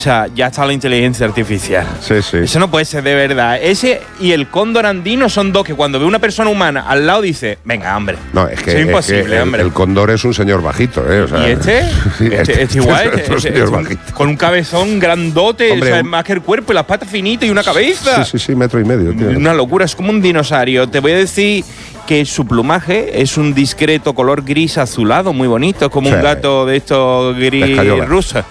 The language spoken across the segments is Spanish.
ya está la inteligencia artificial. Sí. Eso no puede ser de verdad. Ese y el cóndor andino son dos que cuando ve una persona humana al lado dice, venga, hombre. No, es que, es imposible, hombre. El cóndor es un señor bajito, ¿eh? O sea, ¿Y este? Este igual. Con un cabezón grandote, hombre, o sea, más que el cuerpo y las patas finitas y una cabeza. Sí, 1,5 metros. Tío. Una locura, es como un dinosaurio. Te voy a decir que su plumaje es un discreto color gris azulado, muy bonito. Es como un gato de estos gris rusos.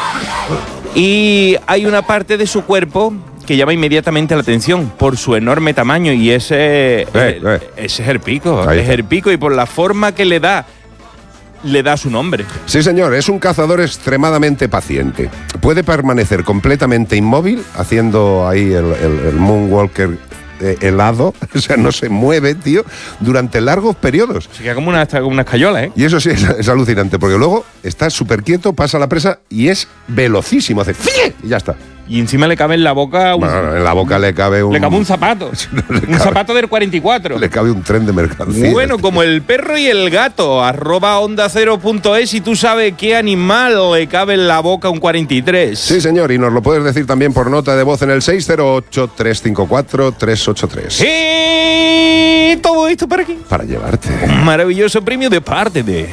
Y hay una parte de su cuerpo que llama inmediatamente la atención por su enorme tamaño y ese es el pico. Es el pico y por la forma que le da su nombre. Sí, señor, es un cazador extremadamente paciente. Puede permanecer completamente inmóvil haciendo ahí el moonwalker helado, o sea, no se mueve, tío, durante largos periodos. Se queda como una escayola, ¿eh? Y eso sí es alucinante, porque luego está súper quieto, pasa la presa y es velocísimo, hace ¡fie! Y ya está. Y encima le cabe en la boca en la boca le cabe un zapato. Un zapato del 44. Le cabe un tren de mercancía. Bueno, como el perro y el gato. @ondacero.es y tú sabes qué animal le cabe en la boca un 43. Sí, señor, y nos lo puedes decir también por nota de voz en el 608-354-383. Y todo esto para aquí. Para llevarte un maravilloso premio de parte de...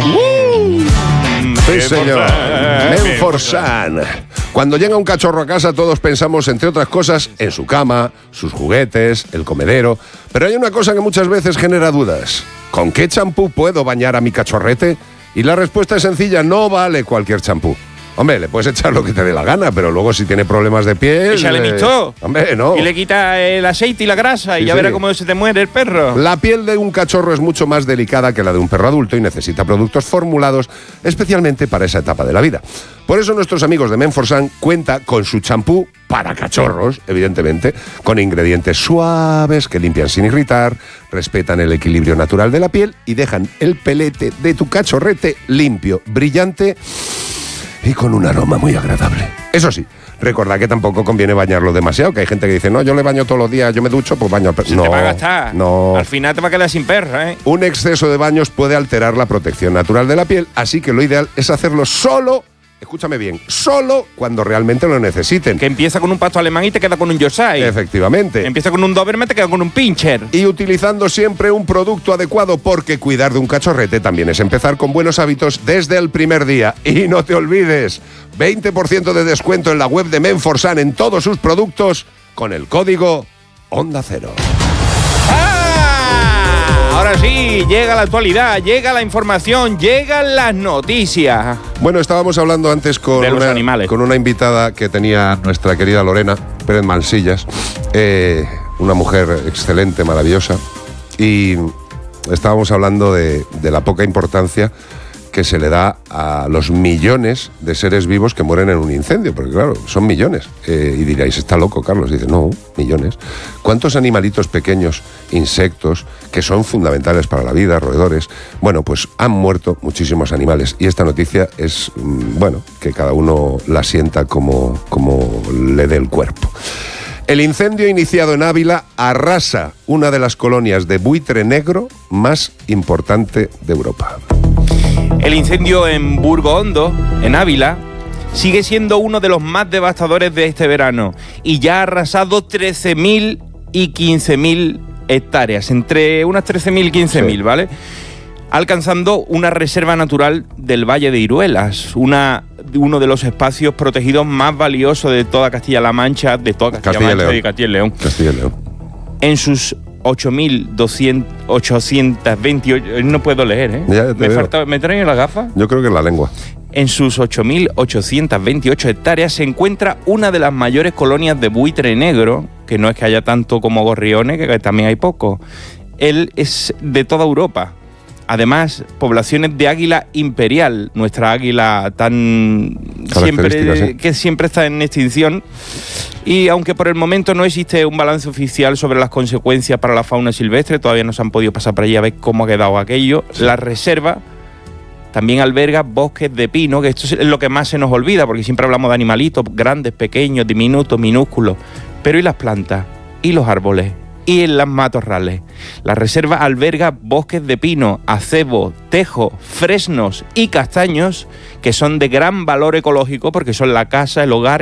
Sí, señor. Menforsan. Cuando llega un cachorro a casa, todos pensamos, entre otras cosas, en su cama, sus juguetes, el comedero. Pero hay una cosa que muchas veces genera dudas. ¿Con qué champú puedo bañar a mi cachorrete? Y la respuesta es sencilla, no vale cualquier champú. Hombre, le puedes echar lo que te dé la gana, pero luego si tiene problemas de piel... Échale mixto. Hombre, no. Y le quita el aceite y la grasa y ya verá cómo se te muere el perro. La piel de un cachorro es mucho más delicada que la de un perro adulto y necesita productos formulados especialmente para esa etapa de la vida. Por eso nuestros amigos de Menforsan cuenta con su champú para cachorros, evidentemente, con ingredientes suaves que limpian sin irritar, respetan el equilibrio natural de la piel y dejan el pelete de tu cachorrete limpio, brillante y con un aroma muy agradable. Eso sí, recordad que tampoco conviene bañarlo demasiado, que hay gente que dice, no, yo le baño todos los días, yo me ducho, pues baño al perro. No, te va a gastar. No. Al final te va a quedar sin perro, ¿eh? Un exceso de baños puede alterar la protección natural de la piel, así que lo ideal es hacerlo solo, escúchame bien, solo cuando realmente lo necesiten. Que empieza con un pasto alemán y te queda con un Yorkshire. Efectivamente. Empieza con un Doberman y te queda con un Pinscher. Y utilizando siempre un producto adecuado, porque cuidar de un cachorrete también es empezar con buenos hábitos desde el primer día. Y no te olvides, 20% de descuento en la web de Menforsan en todos sus productos con el código Onda Cero. Ahora sí, llega la actualidad, llega la información, llegan las noticias. Bueno, estábamos hablando antes con una invitada que tenía nuestra querida Lorena Pérez Mansillas, una mujer excelente, maravillosa, y estábamos hablando de la poca importancia que se le da a los millones de seres vivos que mueren en un incendio, porque claro, son millones. Y diréis, está loco, Carlos. Dice, no, millones. ¿Cuántos animalitos pequeños, insectos, que son fundamentales para la vida, roedores? Bueno, pues han muerto muchísimos animales. Y esta noticia es, bueno, que cada uno la sienta como le dé el cuerpo. El incendio iniciado en Ávila arrasa una de las colonias de buitre negro más importante de Europa. El incendio en Burgo Hondo, en Ávila, sigue siendo uno de los más devastadores de este verano y ya ha arrasado 13.000 y 15.000 hectáreas, entre unas 13.000 y 15.000, sí. ¿Vale? Alcanzando una reserva natural del Valle de Iruelas, uno de los espacios protegidos más valiosos de toda Castilla-La Mancha, de toda Castilla-La Mancha y de Castilla y León. Castilla y León. En sus 8.828, no puedo leer, ¿eh? ¿Me traen las gafas? Yo creo que es la lengua. En sus 8.828 hectáreas se encuentra una de las mayores colonias de buitre negro, que no es que haya tanto como gorriones, que también hay poco. Él es de toda Europa. Además, poblaciones de águila imperial, nuestra águila que siempre está en extinción. Y aunque por el momento no existe un balance oficial sobre las consecuencias para la fauna silvestre, todavía no se han podido pasar por allí a ver cómo ha quedado aquello. Sí. La reserva también alberga bosques de pino, que esto es lo que más se nos olvida, porque siempre hablamos de animalitos grandes, pequeños, diminutos, minúsculos. Pero ¿y las plantas? ¿Y los árboles? ¿Y en las matorrales? La reserva alberga bosques de pino, acebo, tejo, fresnos y castaños que son de gran valor ecológico porque son la casa, el hogar